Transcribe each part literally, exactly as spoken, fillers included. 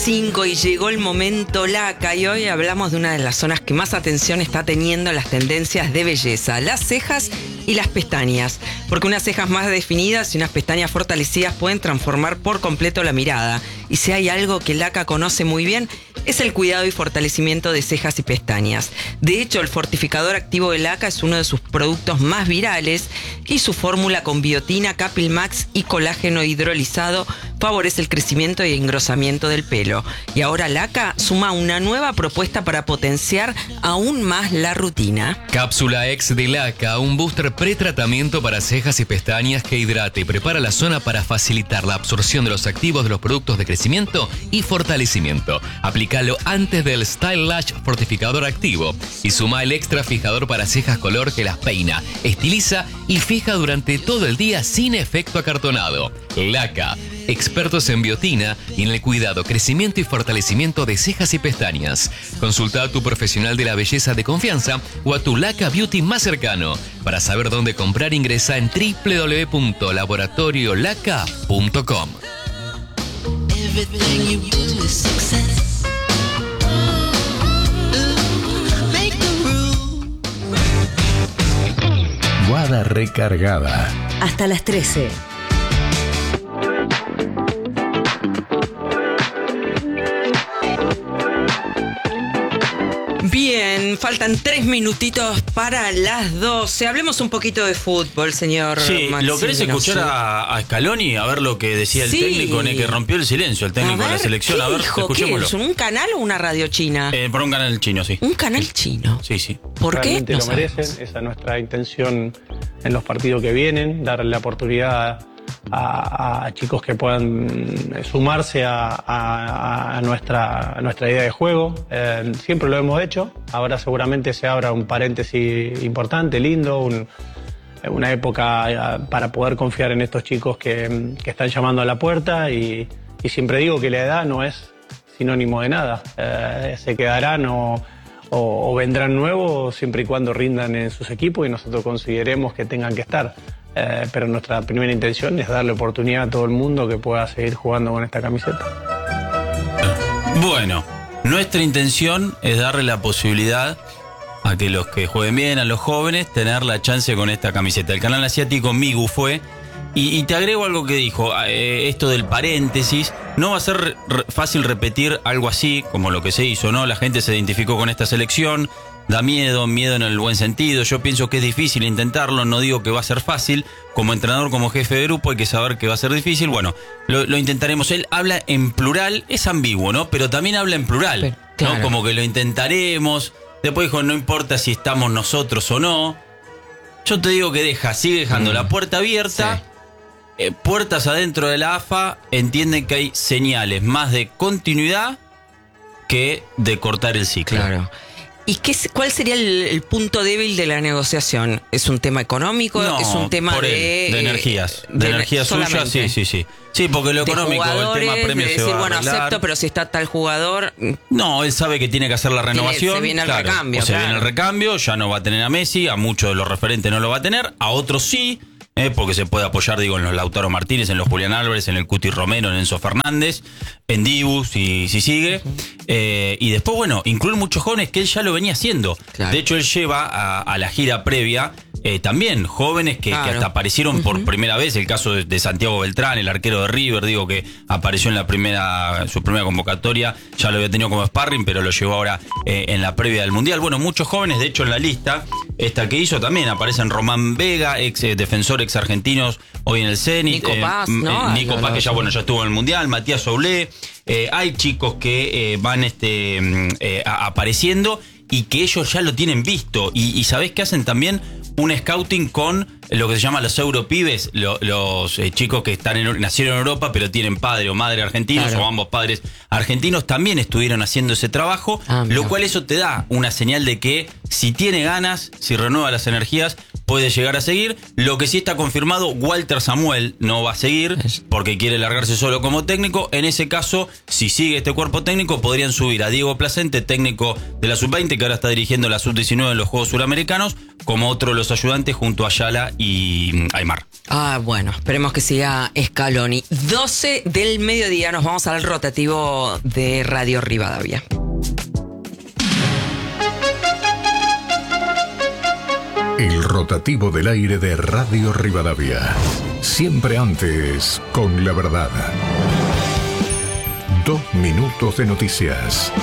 cinco y llegó el momento laca, y hoy hablamos de una de las zonas que más atención está teniendo en las tendencias de belleza, las cejas y las pestañas, porque unas cejas más definidas y unas pestañas fortalecidas pueden transformar por completo la mirada, y si hay algo que Laca conoce muy bien es el cuidado y fortalecimiento de cejas y pestañas. De hecho, el fortificador activo de Laca es uno de sus productos más virales y su fórmula con biotina, Capilmax y colágeno hidrolizado favorece el crecimiento y engrosamiento del pelo. Y ahora Laca suma una nueva propuesta para potenciar aún más la rutina. Cápsula X de Laca, un booster pretratamiento para cejas y pestañas que hidrata y prepara la zona para facilitar la absorción de los activos de los productos de crecimiento y fortalecimiento. Aplícalo antes del Style Lash fortificador activo y suma el extra fijador para cejas color que las peina, estiliza y fija durante todo el día sin efecto acartonado. Laca, expertos en biotina y en el cuidado, crecimiento y fortalecimiento de cejas y pestañas. Consulta a tu profesional de la belleza de confianza o a tu Laca Beauty más cercano. Para saber dónde comprar, ingresa en doble u doble u doble u punto laboratorio laca punto com. Guada recargada. Hasta las trece. Bien, faltan tres minutitos para las doce. Hablemos un poquito de fútbol, señor. Sí, Maximino. ¿lo querés escuchar a, a Scaloni? A ver lo que decía el Sí. técnico en el que rompió el silencio, el técnico A de la ver, selección. ¿qué A ver, dijo? escuchémoslo. ¿Qué es? ¿Un canal o una radio china? Eh, por un canal chino, sí. Un canal chino. Sí, sí. ¿Por qué? Realmente No lo merecen, sabemos. esa es nuestra intención en los partidos que vienen, darle la oportunidad a, a chicos que puedan sumarse a, a- a nuestra, a nuestra idea de juego. Eh, siempre lo hemos hecho, ahora seguramente se abra un paréntesis importante, lindo, un- una época eh, para poder confiar en estos chicos que, que están llamando a la puerta, y, y siempre digo que la edad no es sinónimo de nada. Eh, se quedarán o, o- o vendrán nuevos siempre y cuando rindan en sus equipos y nosotros consideremos que tengan que estar. Eh, pero nuestra primera intención es darle oportunidad a todo el mundo que pueda seguir jugando con esta camiseta. Bueno, nuestra intención es darle la posibilidad a que los que jueguen bien, a los jóvenes, tener la chance con esta camiseta. El canal asiático Migu fue. Y, y te agrego algo que dijo, eh, esto del paréntesis. No va a ser re- fácil repetir algo así, como lo que se hizo, ¿no? La gente se identificó con esta selección. Da miedo, miedo en el buen sentido. Yo pienso que es difícil intentarlo, no digo que va a ser fácil. Como entrenador, como jefe de grupo, hay que saber que va a ser difícil. Bueno, lo, lo intentaremos. Él habla en plural, es ambiguo, ¿no? Pero también habla en plural, Pero, claro. ¿no? Como que lo intentaremos. Después dijo, no importa si estamos nosotros o no. Yo te digo que deja, sigue dejando Mm. la puerta abierta. Sí. Eh, puertas adentro de la A F A, entienden que hay señales más de continuidad que de cortar el ciclo. Claro. ¿Y qué, es- cuál sería el, el punto débil de la negociación? ¿Es un tema económico? No, ¿Es un tema por él, de, de energías. De, de- energías suyas, solamente? sí, sí, sí. Sí, porque lo De económico, el jugadores, tema premio de se decir, va a bueno, arreglar. acepto, pero si está tal jugador, No, él sabe que tiene que hacer la renovación. se viene el claro. recambio, O se claro. viene el recambio, ya no va a tener a Messi, a muchos de los referentes no lo va a tener, a otros sí, eh, porque se puede apoyar, digo, en los Lautaro Martínez, en los Julián Álvarez, en el Cuti Romero, en Enzo Fernández, en Dibu, si, si sigue. Eh, y después, bueno, incluir muchos jóvenes que él ya lo venía haciendo. Claro. De hecho, él lleva a, a la gira previa eh, también jóvenes que, Claro. que hasta aparecieron por primera vez. El caso de, de Santiago Beltrán, el arquero de River, digo, que apareció en la primera su primera convocatoria, ya lo había tenido como sparring, pero lo llevó ahora eh, en la previa del Mundial. Bueno, muchos jóvenes, de hecho, en la lista, esta que hizo también, aparecen Román Vega, ex eh, defensor, ex argentinos, hoy en el Zenit. Nico Paz, ¿no? Nico Lo- Paz, lo- que ya, bueno, ya estuvo en el Mundial, Matías Soulé. Eh, hay chicos que eh, van este, mm, eh, a- apareciendo y que ellos ya lo tienen visto. Y, y ¿sabés qué hacen también? Un scouting con lo que se llama los europibes, lo- los eh, chicos que están en, nacieron en Europa pero tienen padre o madre argentinos, Claro. o ambos padres argentinos, también estuvieron haciendo ese trabajo, Ah, mira. lo cual eso te da una señal de que si tiene ganas, si renueva las energías, puede llegar a seguir. Lo que sí está confirmado, Walter Samuel no va a seguir porque quiere largarse solo como técnico. En ese caso, si sigue este cuerpo técnico, podrían subir a Diego Placente, técnico de la sub veinte, que ahora está dirigiendo la sub diecinueve en los Juegos Suramericanos, como otro de los ayudantes junto a Ayala y Aymar. Ah, bueno, esperemos que siga Scaloni. doce del mediodía, nos vamos al rotativo de Radio Rivadavia. El rotativo del aire de Radio Rivadavia. Siempre antes, con la verdad. Dos minutos de noticias.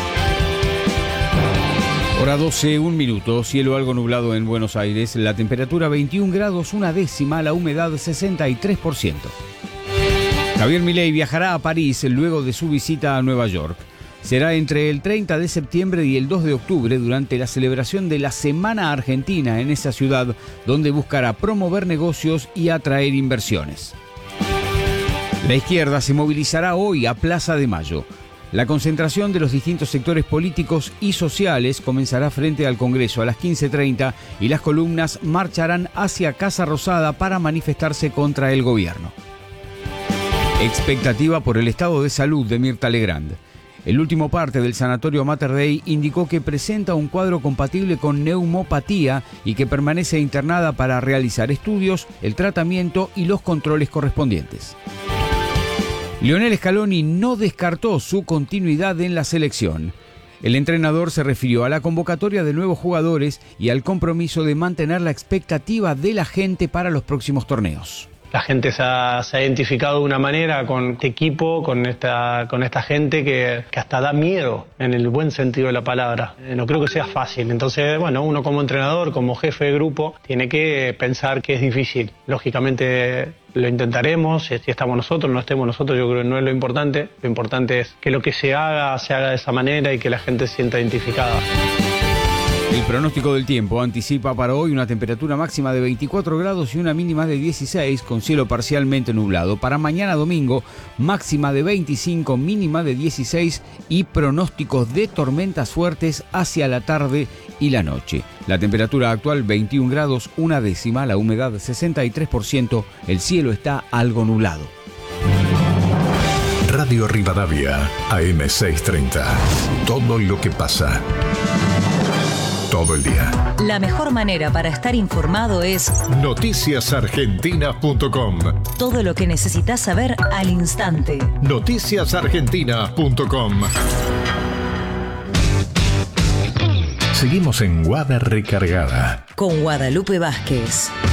Hora doce, un minuto, cielo algo nublado en Buenos Aires, la temperatura veintiún grados, una décima, la humedad sesenta y tres por ciento. Javier Milei viajará a París luego de su visita a Nueva York. Será entre el treinta de septiembre y el dos de octubre durante la celebración de la Semana Argentina en esa ciudad, donde buscará promover negocios y atraer inversiones. La izquierda se movilizará hoy a Plaza de Mayo. La concentración de los distintos sectores políticos y sociales comenzará frente al Congreso a las quince treinta y las columnas marcharán hacia Casa Rosada para manifestarse contra el gobierno. Expectativa por el estado de salud de Mirta Legrand. El último parte del sanatorio Mater Dei indicó que presenta un cuadro compatible con neumopatía y que permanece internada para realizar estudios, el tratamiento y los controles correspondientes. Lionel Scaloni no descartó su continuidad en la selección. El entrenador se refirió a la convocatoria de nuevos jugadores y al compromiso de mantener la expectativa de la gente para los próximos torneos. La gente se ha, se ha identificado de una manera con este equipo, con esta, con esta gente que, que hasta da miedo en el buen sentido de la palabra. Eh, no creo que sea fácil. Entonces, bueno, uno como entrenador, como jefe de grupo, tiene que pensar que es difícil. Lógicamente lo intentaremos, si estamos nosotros, no estemos nosotros, yo creo que no es lo importante. Lo importante es que lo que se haga, se haga de esa manera y que la gente se sienta identificada. El pronóstico del tiempo anticipa para hoy una temperatura máxima de veinticuatro grados y una mínima de dieciséis, con cielo parcialmente nublado. Para mañana domingo, máxima de veinticinco, mínima de dieciséis y pronósticos de tormentas fuertes hacia la tarde y la noche. La temperatura actual veintiún grados, una décima, la humedad sesenta y tres por ciento, el cielo está algo nublado. Radio Rivadavia, A M seiscientos treinta. Todo lo que pasa. Todo el día. La mejor manera para estar informado es noticias argentinas punto com. Todo lo que necesitas saber al instante. noticias argentinas punto com. Seguimos en Guada Recargada. Con Guadalupe Vázquez.